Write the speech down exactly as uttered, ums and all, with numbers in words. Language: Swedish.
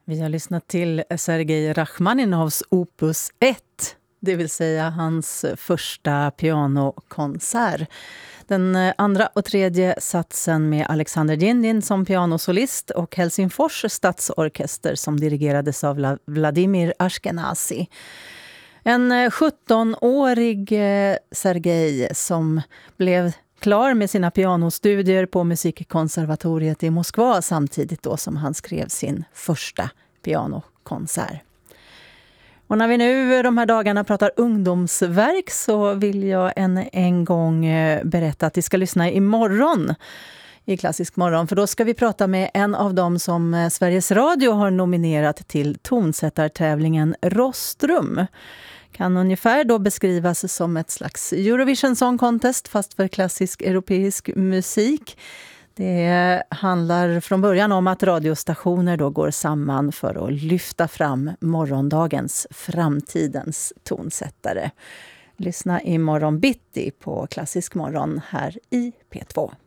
Vi har lyssnat till Sergej Rachmaninovs opus ett, det vill säga hans första pianokonsert. Den andra och tredje satsen med Alexander Djindin som pianosolist och Helsingfors stadsorkester som dirigerades av Vladimir Ashkenazi. En sjuttonårig Sergej som blev klar med sina pianostudier på musikkonservatoriet i Moskva samtidigt då som han skrev sin första pianokonsert. Och när vi nu de här dagarna pratar ungdomsverk så vill jag än en gång berätta att vi ska lyssna imorgon i Klassisk morgon. För då ska vi prata med en av dem som Sveriges Radio har nominerat till tonsättartävlingen Rostrum. Kan ungefär då beskrivas som ett slags Eurovision Song Contest fast för klassisk europeisk musik. Det handlar från början om att radiostationer då går samman för att lyfta fram morgondagens, framtidens tonsättare. Lyssna imorgon bitti på Klassisk morgon här i P två.